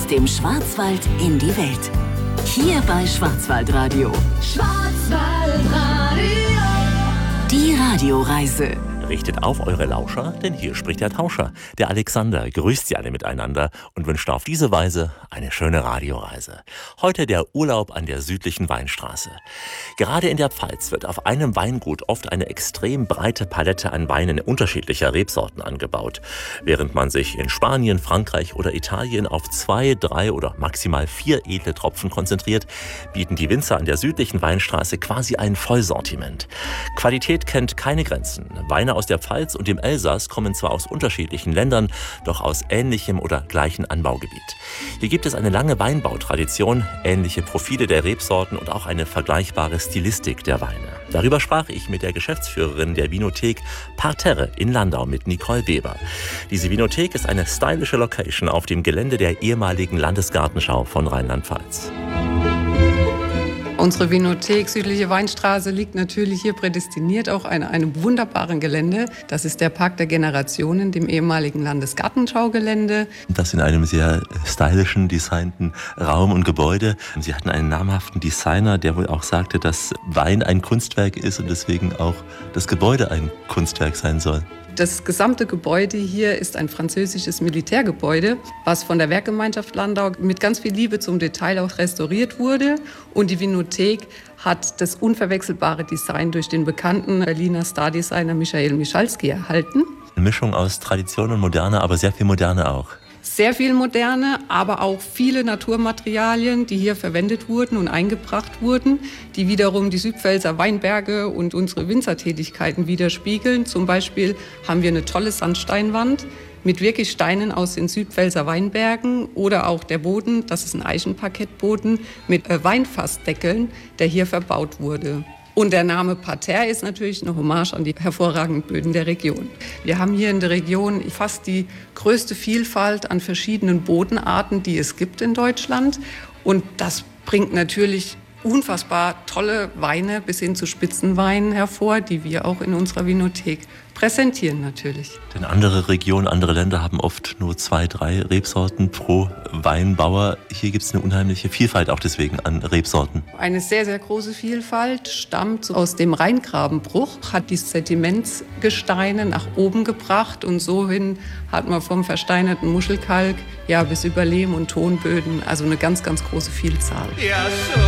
dem Schwarzwald in die Welt. Hier bei Schwarzwaldradio. Schwarzwaldradio. Die Radioreise. Richtet auf eure Lauscher, denn hier spricht der Tauscher. Der Alexander grüßt Sie alle miteinander und wünscht auf diese Weise eine schöne Radioreise. Heute der Urlaub an der südlichen Weinstraße. Gerade in der Pfalz wird auf einem Weingut oft eine extrem breite Palette an Weinen unterschiedlicher Rebsorten angebaut. Während man sich in Spanien, Frankreich oder Italien auf 2, 3 oder maximal 4 edle Tropfen konzentriert, bieten die Winzer an der südlichen Weinstraße quasi ein Vollsortiment. Qualität kennt keine Grenzen. Weine aus der Pfalz und dem Elsass kommen zwar aus unterschiedlichen Ländern, doch aus ähnlichem oder gleichem Anbaugebiet. Hier gibt es eine lange Weinbautradition, ähnliche Profile der Rebsorten und auch eine vergleichbare Stilistik der Weine. Darüber sprach ich mit der Geschäftsführerin der Vinothek Parterre in Landau, mit Nicole Weber. Diese Vinothek ist eine stylische Location auf dem Gelände der ehemaligen Landesgartenschau von Rheinland-Pfalz. Unsere Vinothek Südliche Weinstraße liegt natürlich hier prädestiniert auch an einem wunderbaren Gelände. Das ist der Park der Generationen, dem ehemaligen Landesgartenschaugelände. Das in einem sehr stylischen, designten Raum und Gebäude. Sie hatten einen namhaften Designer, der wohl auch sagte, dass Wein ein Kunstwerk ist und deswegen auch das Gebäude ein Kunstwerk sein soll. Das gesamte Gebäude hier ist ein französisches Militärgebäude, was von der Werkgemeinschaft Landau mit ganz viel Liebe zum Detail auch restauriert wurde. Und die Vinothek hat das unverwechselbare Design durch den bekannten Berliner Stardesigner Michael Michalski erhalten. Eine Mischung aus Tradition und Moderne, aber sehr viel Moderne auch. Sehr viel Moderne, aber auch viele Naturmaterialien, die hier verwendet wurden und eingebracht wurden, die wiederum die Südpfälzer Weinberge und unsere Winzertätigkeiten widerspiegeln. Zum Beispiel haben wir eine tolle Sandsteinwand mit wirklich Steinen aus den Südpfälzer Weinbergen oder auch der Boden, das ist ein Eichenparkettboden mit Weinfassdeckeln, der hier verbaut wurde. Und der Name Parterre ist natürlich eine Hommage an die hervorragenden Böden der Region. Wir haben hier in der Region fast die größte Vielfalt an verschiedenen Bodenarten, die es gibt in Deutschland. Und das bringt natürlich unfassbar tolle Weine bis hin zu Spitzenweinen hervor, die wir auch in unserer Vinothek präsentieren natürlich. Denn andere Regionen, andere Länder haben oft nur 2, 3 Rebsorten pro Weinbauer. Hier gibt es eine unheimliche Vielfalt auch deswegen an Rebsorten. Eine sehr, sehr große Vielfalt stammt aus dem Rheingrabenbruch, hat die Sedimentsgesteine nach oben gebracht und so hin hat man vom versteinerten Muschelkalk bis über Lehm- und Tonböden, also eine ganz, ganz große Vielzahl. Ja, so.